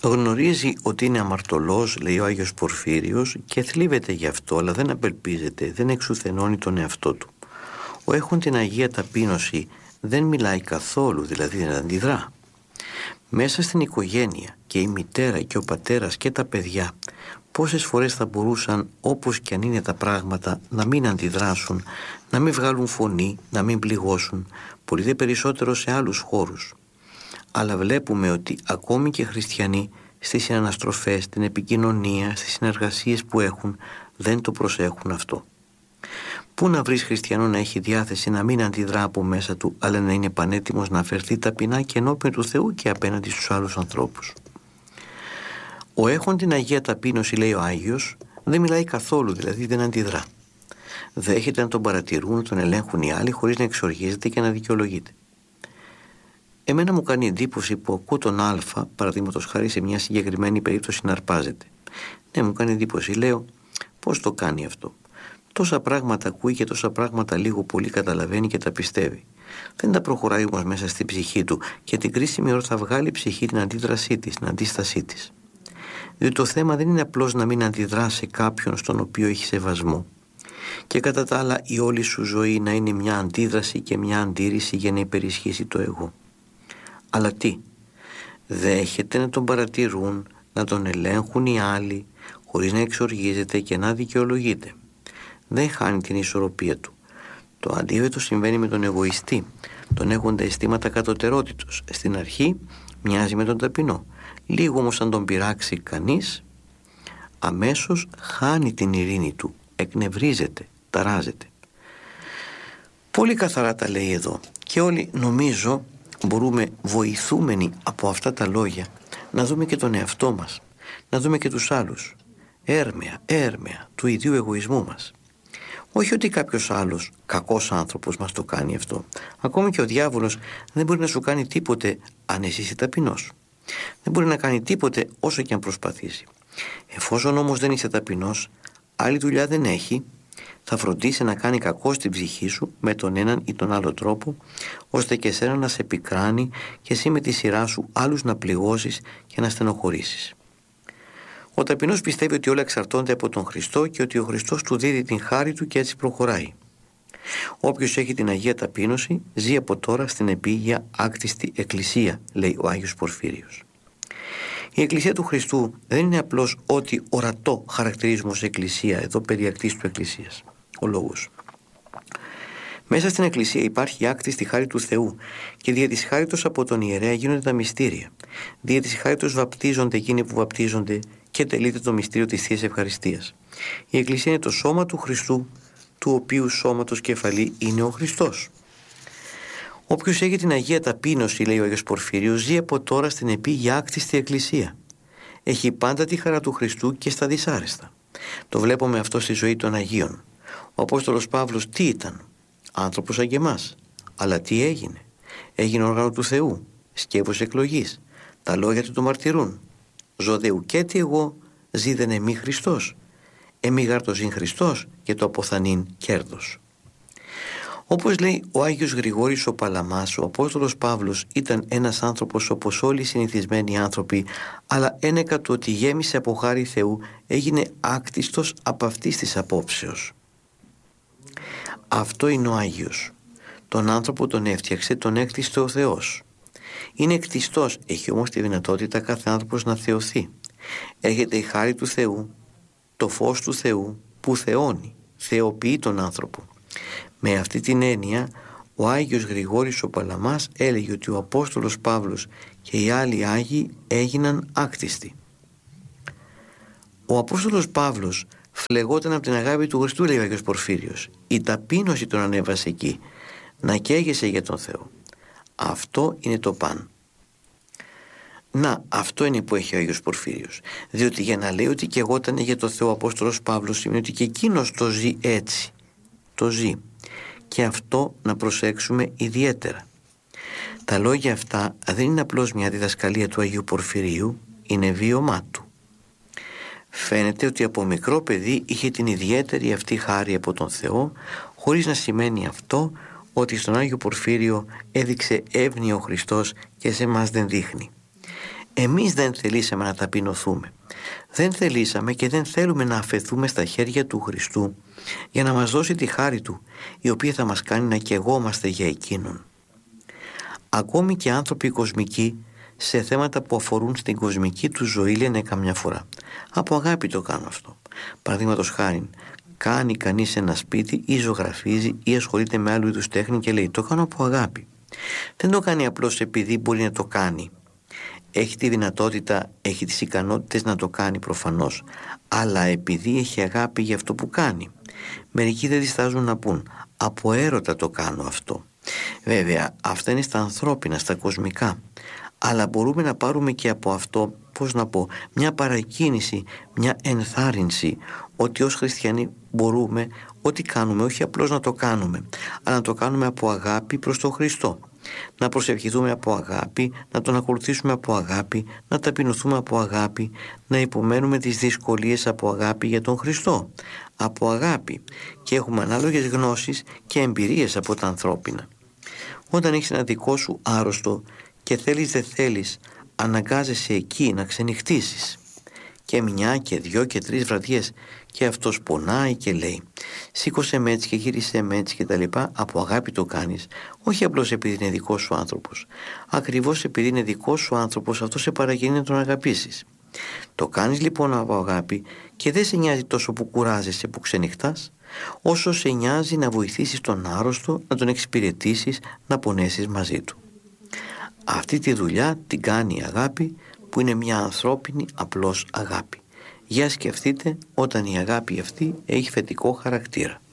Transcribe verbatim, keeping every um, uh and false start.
Γνωρίζει ότι είναι αμαρτωλός, λέει ο Άγιος Πορφύριος, και θλίβεται γι' αυτό, αλλά δεν απελπίζεται, δεν εξουθενώνει τον εαυτό του. Ο έχων την Αγία Ταπείνωση δεν μιλάει καθόλου, δηλαδή δεν αντιδρά. Μέσα στην οικογένεια και η μητέρα και ο πατέρας και τα παιδιά, πόσες φορές θα μπορούσαν, όπως και αν είναι τα πράγματα, να μην αντιδράσουν, να μην βγάλουν φωνή, να μην πληγώσουν, πολύ δε περισσότερο σε άλλους χώρους. Αλλά βλέπουμε ότι ακόμη και χριστιανοί στις συναναστροφές, στην επικοινωνία, στις συνεργασίες που έχουν, δεν το προσέχουν αυτό. Πού να βρεις χριστιανό να έχει διάθεση να μην αντιδρά από μέσα του, αλλά να είναι πανέτοιμος να φερθεί ταπεινά και ενώπιον του Θεού και απέναντι στους άλλους ανθρώπους. Ο έχων την Αγία Ταπείνωση, λέει ο Άγιος, δεν μιλάει καθόλου, δηλαδή δεν αντιδρά. Δέχεται να τον παρατηρούν, να τον ελέγχουν οι άλλοι χωρίς να εξοργίζεται και να δικαιολογείται. Εμένα μου κάνει εντύπωση που ακούω τον Α, παραδείγματος χάρη, σε μια συγκεκριμένη περίπτωση να αρπάζεται. Ναι, μου κάνει εντύπωση. Λέω, πώς το κάνει αυτό? Τόσα πράγματα ακούει και τόσα πράγματα λίγο πολύ καταλαβαίνει και τα πιστεύει. Δεν τα προχωράει όμως μέσα στη ψυχή του και την κρίσιμη ώρα θα βγάλει η ψυχή την αντίδρασή της, την αντίστασή της. Διότι το θέμα δεν είναι απλώς να μην αντιδράσει σε κάποιον στον οποίο έχει σεβασμό. Και κατά τα άλλα η όλη σου ζωή να είναι μια αντίδραση και μια αντίρρηση για να υπερισχύσει το εγώ. Αλλά τι? Δέχεται να τον παρατηρούν, να τον ελέγχουν οι άλλοι, χωρίς να εξοργίζεται και να δικαιολογείται. Δεν χάνει την ισορροπία του. Το αντίθετο συμβαίνει με τον εγωιστή, τον έχοντα αισθήματα κατωτερότητος. Στην αρχή μοιάζει με τον ταπεινό. Λίγο όμως αν τον πειράξει κανείς, αμέσως χάνει την ειρήνη του, εκνευρίζεται, ταράζεται. Πολύ καθαρά τα λέει εδώ και όλοι νομίζω μπορούμε, βοηθούμενοι από αυτά τα λόγια, να δούμε και τον εαυτό μας, να δούμε και τους άλλους, έρμεα, έρμεα του ιδίου εγωισμού μας. Όχι ότι κάποιος άλλος κακός άνθρωπος μας το κάνει αυτό. Ακόμη και ο διάβολος δεν μπορεί να σου κάνει τίποτε αν εσύ είσαι ταπεινός. Δεν μπορεί να κάνει τίποτε όσο και αν προσπαθήσει. Εφόσον όμως δεν είσαι ταπεινός, άλλη δουλειά δεν έχει, θα φροντίσει να κάνει κακό στην ψυχή σου με τον έναν ή τον άλλο τρόπο, ώστε και εσένα να σε πικράνει και εσύ με τη σειρά σου άλλους να πληγώσεις και να στενοχωρήσεις. Ο ταπεινός πιστεύει ότι όλα εξαρτώνται από τον Χριστό και ότι ο Χριστός του δίδει την χάρη του και έτσι προχωράει. Όποιος έχει την Αγία Ταπείνωση ζει από τώρα στην επίγεια άκτιστη εκκλησία, λέει ο Άγιος Πορφύριος. Η Εκκλησία του Χριστού δεν είναι απλώς ό,τι ορατό χαρακτηρίζουμε ως Εκκλησία, εδώ περιακτής του Εκκλησίας, ο λόγος. Μέσα στην Εκκλησία υπάρχει η άκτιστη χάρη του Θεού και δια της χάριτος από τον ιερέα γίνονται τα μυστήρια. Δια της χάριτος βαπτίζονται εκείνοι που βαπτίζονται και τελείται το μυστήριο της Θείας Ευχαριστίας. Η Εκκλησία είναι το σώμα του Χριστού, του οποίου σώματος κεφαλή είναι ο Χριστός. Όποιος έχει την Αγία Ταπείνωση, λέει ο Άγιος Πορφύριος, ζει από τώρα στην επίγεια άκτιστη Εκκλησία. Έχει πάντα τη χαρά του Χριστού και στα δυσάρεστα. Το βλέπουμε αυτό στη ζωή των Αγίων. Ο Απόστολος Παύλος τι ήταν? Άνθρωπος σαν και εμάς. Αλλά τι έγινε? Έγινε όργανο του Θεού, σκεύος εκλογής. Τα λόγια του το μαρτυρούν. Ζωδεουκέτι εγώ ζήδεν εμεί Χριστός. Εμεί γάρτο ζήν Χριστός και το αποθανήν κέρδος. Όπως λέει ο Άγιος Γρηγόρης ο Παλαμάς, ο Απόστολος Παύλος ήταν ένας άνθρωπος όπως όλοι οι συνηθισμένοι άνθρωποι, αλλά ένεκα το ότι γέμισε από χάρη Θεού έγινε άκτιστος από αυτής της απόψεως. Αυτό είναι ο Άγιος. Τον άνθρωπο τον έφτιαξε, τον έκτιστε ο Θεός. Είναι εκτιστός, έχει όμως τη δυνατότητα κάθε άνθρωπος να θεωθεί. Έρχεται η χάρη του Θεού, το φως του Θεού που θεώνει, θεοποιεί τον άνθρωπο. Με αυτή την έννοια ο Άγιος Γρηγόρης ο Παλαμάς έλεγε ότι ο Απόστολος Παύλος και οι άλλοι Άγιοι έγιναν άκτιστοι. Ο Απόστολος Παύλος φλεγόταν από την αγάπη του Χριστού, λέει ο Άγιος Πορφύριος. Η ταπείνωση τον ανέβασε εκεί, να καίγεσαι για τον Θεό. Αυτό είναι το παν. Να, αυτό είναι που έχει ο Άγιος Πορφύριος. Διότι για να λέει ότι καιγότανε για τον Θεό ο Απόστολος Παύλος σημαίνει ότι και εκείνος το ζει έτσι. Το ζει. Και αυτό να προσέξουμε ιδιαίτερα. Τα λόγια αυτά δεν είναι απλώς μια διδασκαλία του Αγίου Πορφυρίου, είναι βίωμά του. Φαίνεται ότι από μικρό παιδί είχε την ιδιαίτερη αυτή χάρη από τον Θεό, χωρίς να σημαίνει αυτό ότι στον Άγιο Πορφύριο έδειξε εύνοια ο Χριστός και σε μας δεν δείχνει. Εμείς δεν θελήσαμε να ταπεινωθούμε. Δεν θελήσαμε και δεν θέλουμε να αφαιθούμε στα χέρια του Χριστού για να μας δώσει τη χάρη Του, η οποία θα μας κάνει να καιγόμαστε για Εκείνον. Ακόμη και άνθρωποι κοσμικοί σε θέματα που αφορούν στην κοσμική του ζωή λένε καμιά φορά: από αγάπη το κάνω αυτό. Παραδείγματος χάριν, κάνει κανείς ένα σπίτι ή ζωγραφίζει ή ασχολείται με άλλου είδους τέχνη και λέει: το κάνω από αγάπη. Δεν το κάνει απλώς επειδή μπορεί να το κάνει. Έχει τη δυνατότητα, έχει τις ικανότητες να το κάνει προφανώς, αλλά επειδή έχει αγάπη για αυτό που κάνει. Μερικοί δεν διστάζουν να πούν: από έρωτα το κάνω αυτό. Βέβαια, αυτά είναι στα ανθρώπινα, στα κοσμικά. Αλλά μπορούμε να πάρουμε και από αυτό, πώς να πω, μια παρακίνηση, μια ενθάρρυνση, ότι ως χριστιανοί μπορούμε ό,τι κάνουμε, όχι απλώς να το κάνουμε, αλλά να το κάνουμε από αγάπη προς τον Χριστό. Να προσευχηθούμε από αγάπη, να τον ακολουθήσουμε από αγάπη, να ταπεινωθούμε από αγάπη, να υπομένουμε τις δυσκολίες από αγάπη για τον Χριστό. Από αγάπη. Και έχουμε ανάλογες γνώσεις και εμπειρίες από τα ανθρώπινα. Όταν έχεις ένα δικό σου άρρωστο και θέλεις δεν θέλεις, αναγκάζεσαι εκεί να ξενυχτήσεις. Και μια και δυο και τρεις βραδιές και αυτός πονάει και λέει: σήκωσε με έτσι και γύρισε με έτσι και τα λοιπά. Από αγάπη το κάνεις, όχι απλώς επειδή είναι δικός σου άνθρωπος. Ακριβώς επειδή είναι δικός σου άνθρωπος, αυτό σε παραγγείλει να τον αγαπήσεις. Το κάνεις λοιπόν από αγάπη και δεν σε νοιάζει τόσο που κουράζεσαι, που ξενυχτάς, όσο σε νοιάζει να βοηθήσεις τον άρρωστο, να τον εξυπηρετήσεις, να πονέσεις μαζί του. Αυτή τη δουλειά την κάνει η αγάπη, που είναι μια ανθρώπινη απλώς αγάπη. Για σκεφτείτε όταν η αγάπη αυτή έχει θετικό χαρακτήρα.